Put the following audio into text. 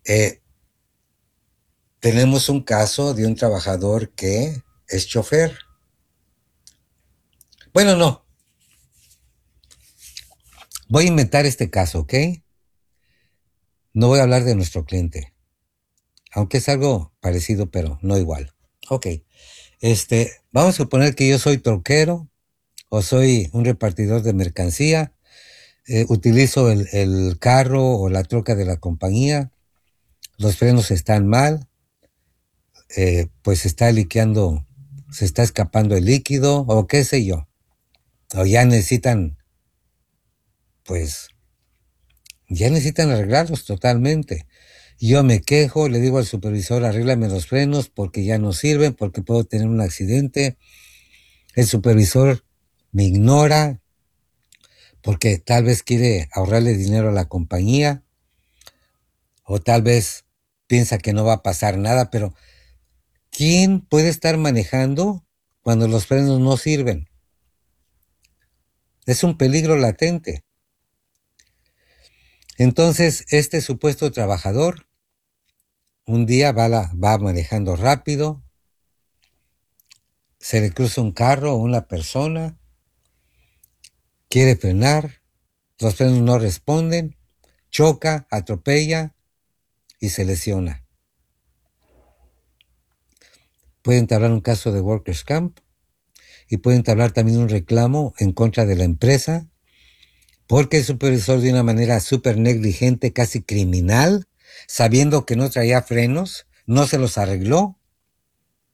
Eh, Tenemos un caso de un trabajador que es chofer. Bueno, no, voy a inventar este caso, ¿ok? No voy a hablar de nuestro cliente, aunque es algo parecido, pero no igual. Ok, vamos a suponer que yo soy troquero o soy un repartidor de mercancía, utilizo el carro o la troca de la compañía, los frenos están mal, pues está liqueando, se está escapando el líquido o qué sé yo, o pues, ya necesitan arreglarlos totalmente. Yo me quejo, le digo al supervisor, arréglame los frenos porque ya no sirven, porque puedo tener un accidente. El supervisor me ignora porque tal vez quiere ahorrarle dinero a la compañía o tal vez piensa que no va a pasar nada, pero ¿quién puede estar manejando cuando los frenos no sirven? Es un peligro latente. Entonces, este supuesto trabajador un día va manejando rápido, se le cruza un carro o una persona, quiere frenar, los frenos no responden, choca, atropella y se lesiona. Puede entablar un caso de Workers' Camp y puede entablar también un reclamo en contra de la empresa porque el supervisor de una manera súper negligente, casi criminal, sabiendo que no traía frenos, no se los arregló